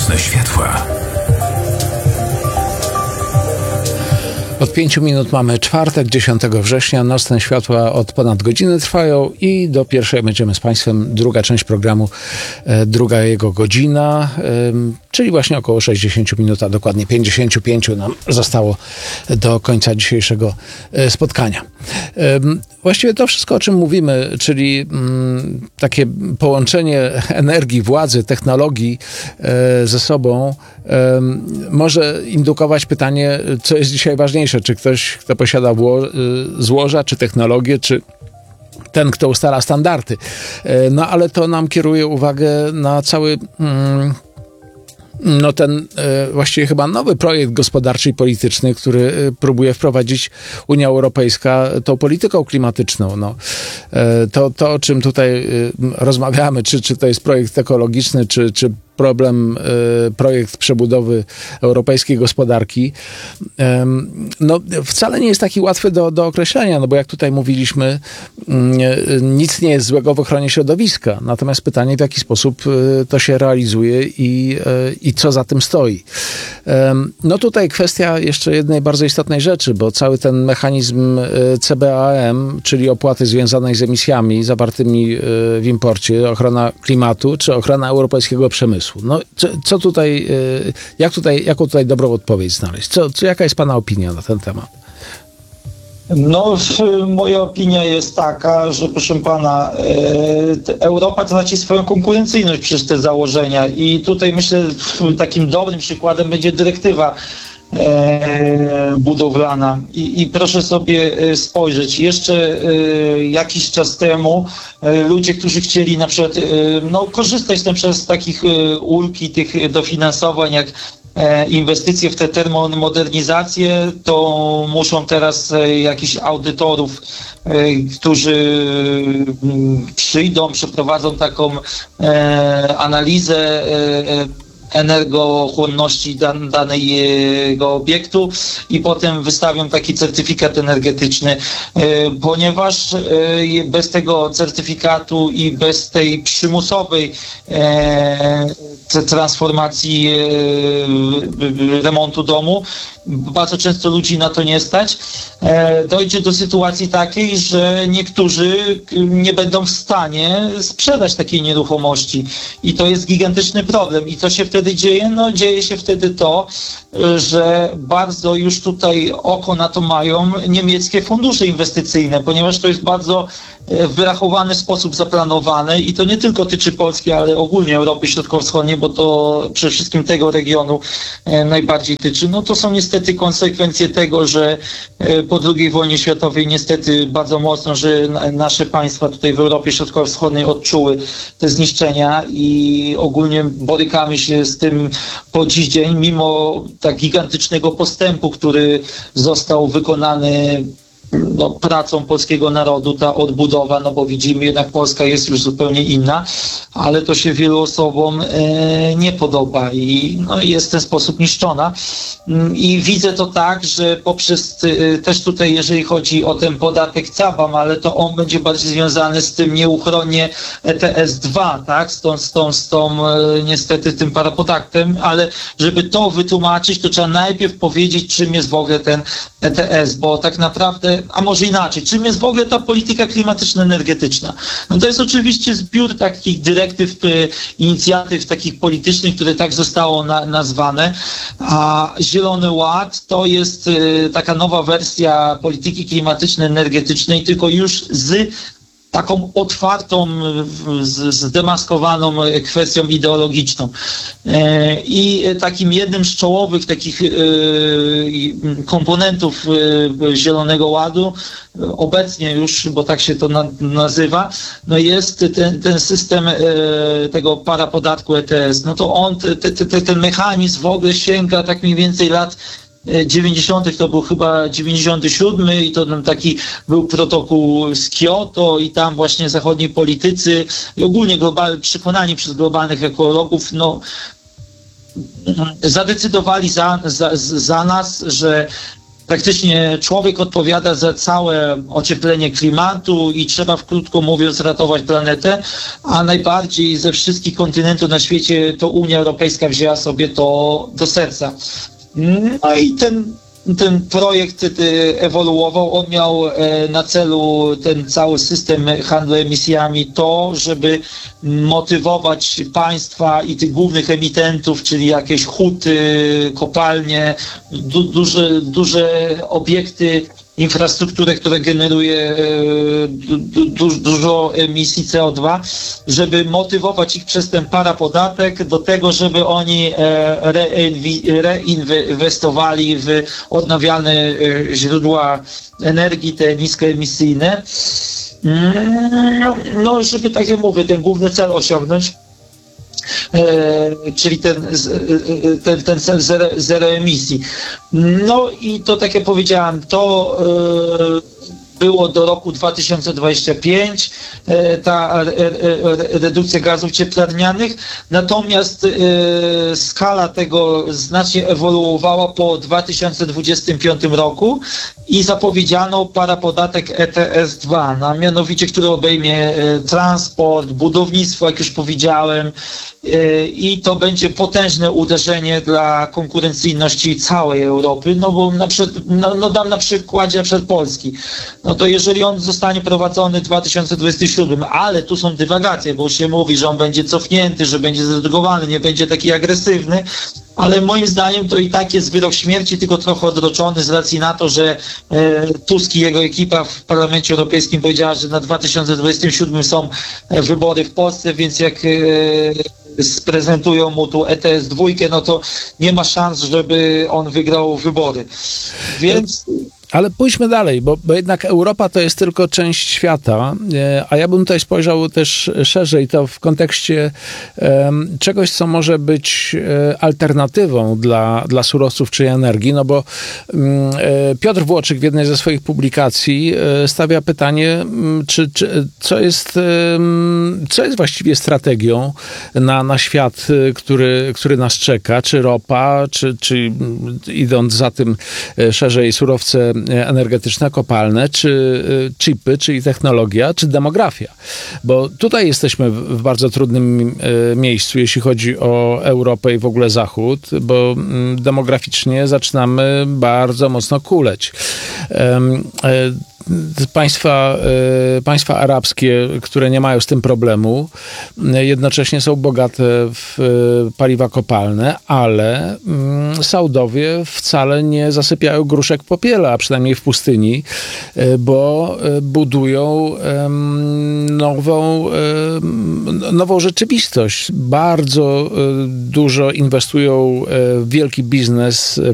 Nocne światła. Od 5 minut mamy czwartek, 10 września. Nocne światła od ponad godziny trwają i do pierwszej będziemy z Państwem. Druga część programu, druga jego godzina, czyli właśnie około 60 minut, a dokładnie 55 nam zostało do końca dzisiejszego spotkania. Właściwie to wszystko, o czym mówimy, czyli takie połączenie energii, władzy, technologii ze sobą może indukować pytanie, co jest dzisiaj ważniejsze. Czy ktoś, kto posiada złoża, czy technologię, czy ten, kto ustala standardy. No ale to nam kieruje uwagę na cały ten właściwie chyba nowy projekt gospodarczy i polityczny, który próbuje wprowadzić Unia Europejska tą polityką klimatyczną. To o czym tutaj rozmawiamy, czy to jest projekt ekologiczny, czy projekt przebudowy europejskiej gospodarki, wcale nie jest taki łatwy do określenia, bo jak tutaj mówiliśmy, nic nie jest złego w ochronie środowiska. Natomiast pytanie, w jaki sposób to się realizuje i co za tym stoi. Tutaj kwestia jeszcze jednej bardzo istotnej rzeczy, bo cały ten mechanizm CBAM, czyli opłaty związanej z emisjami zawartymi w imporcie, ochrona klimatu, czy ochrona europejskiego przemysłu. Co tutaj, jaką tutaj dobrą odpowiedź znaleźć? Jaka jest Pana opinia na ten temat? Moja opinia jest taka, że proszę pana, Europa traci swoją konkurencyjność przez te założenia i tutaj myślę, takim dobrym przykładem będzie dyrektywa budowlana. I proszę sobie spojrzeć, jeszcze jakiś czas temu ludzie, którzy chcieli na przykład korzystać na przykład z takich ulg i tych dofinansowań jak inwestycje w te termomodernizacje, to muszą teraz jakichś audytorów, którzy przyjdą, przeprowadzą taką analizę energochłonności danego obiektu i potem wystawią taki certyfikat energetyczny, ponieważ bez tego certyfikatu i bez tej przymusowej transformacji remontu domu, bardzo często ludzi na to nie stać, dojdzie do sytuacji takiej, że niektórzy nie będą w stanie sprzedać takiej nieruchomości i to jest gigantyczny problem. I co się wtedy dzieje? Dzieje się wtedy to, że bardzo już tutaj oko na to mają niemieckie fundusze inwestycyjne, ponieważ to jest bardzo w wyrachowany sposób zaplanowane i to nie tylko tyczy Polski, ale ogólnie Europy Środkowo-Wschodniej, bo to przede wszystkim tego regionu najbardziej tyczy. To są niestety konsekwencje tego, że po II wojnie światowej niestety bardzo mocno, że nasze państwa tutaj w Europie Środkowo-Wschodniej odczuły te zniszczenia i ogólnie borykamy się z tym po dziś dzień, mimo tak gigantycznego postępu, który został wykonany pracą polskiego narodu, ta odbudowa, bo widzimy jednak Polska jest już zupełnie inna, ale to się wielu osobom nie podoba i jest w ten sposób niszczona. I widzę to tak, że poprzez też tutaj, jeżeli chodzi o ten podatek CBAM, ale to on będzie bardziej związany z tym nieuchronnie ETS-2, tak? Z tą niestety tym parapodatkiem, ale żeby to wytłumaczyć, to trzeba najpierw powiedzieć, czym jest w ogóle ten ETS, bo tak naprawdę, a może inaczej, czym jest w ogóle ta polityka klimatyczno-energetyczna? To jest oczywiście zbiór takich dyrektyw, inicjatyw takich politycznych, które tak zostało nazwane, a Zielony Ład to jest taka nowa wersja polityki klimatyczno-energetycznej, tylko już z taką otwartą, zdemaskowaną kwestią ideologiczną. I takim jednym z czołowych takich komponentów Zielonego Ładu, obecnie już, bo tak się to nazywa, jest ten system tego parapodatku ETS. To on, ten mechanizm w ogóle sięga tak mniej więcej lat 90. to był chyba 97 i to tam taki był protokół z Kioto i tam właśnie zachodni politycy i ogólnie przekonani przez globalnych ekologów zadecydowali za nas, że praktycznie człowiek odpowiada za całe ocieplenie klimatu i trzeba, krótko mówiąc, ratować planetę, a najbardziej ze wszystkich kontynentów na świecie to Unia Europejska wzięła sobie to do serca. No i ten projekt ewoluował, on miał na celu ten cały system handlu emisjami to, żeby motywować państwa i tych głównych emitentów, czyli jakieś huty, kopalnie, duże obiekty, infrastrukturę, która generuje dużo emisji CO2, żeby motywować ich przez ten parapodatek do tego, żeby oni reinwestowali w odnawialne źródła energii, te niskoemisyjne. No, żeby, tak jak mówię, ten główny cel osiągnąć, czyli ten cel zero emisji. No i to, tak jak powiedziałem, to było do roku 2025 ta redukcja gazów cieplarnianych, natomiast skala tego znacznie ewoluowała po 2025 roku i zapowiedziano parapodatek ETS-2, no, mianowicie, który obejmie transport, budownictwo, jak już powiedziałem, i to będzie potężne uderzenie dla konkurencyjności całej Europy, no bo dam na przykładzie Polski. No to jeżeli on zostanie prowadzony w 2027, ale tu są dywagacje, bo się mówi, że on będzie cofnięty, że będzie zredukowany, nie będzie taki agresywny, ale moim zdaniem to i tak jest wyrok śmierci, tylko trochę odroczony z racji na to, że Tusk i jego ekipa w Parlamencie Europejskim powiedziała, że na 2027 są wybory w Polsce, więc jak sprezentują mu tu ETS-2, no to nie ma szans, żeby on wygrał wybory. Więc... Ale pójdźmy dalej, bo jednak Europa to jest tylko część świata, a ja bym tutaj spojrzał też szerzej, to w kontekście czegoś, co może być alternatywą dla surowców czy energii, no bo Piotr Włoczyk w jednej ze swoich publikacji stawia pytanie, co jest właściwie strategią na świat, który nas czeka, czy ropa, czy idąc za tym szerzej surowce energetyczne, kopalne, czy chipy, czyli technologia, czy demografia. Bo tutaj jesteśmy w bardzo trudnym miejscu, jeśli chodzi o Europę i w ogóle Zachód, bo demograficznie zaczynamy bardzo mocno kuleć. Państwa arabskie, które nie mają z tym problemu, jednocześnie są bogate w paliwa kopalne, ale Saudowie wcale nie zasypiają gruszek w popiele, a przynajmniej w pustyni, bo budują nową rzeczywistość. Bardzo dużo inwestują w wielki biznes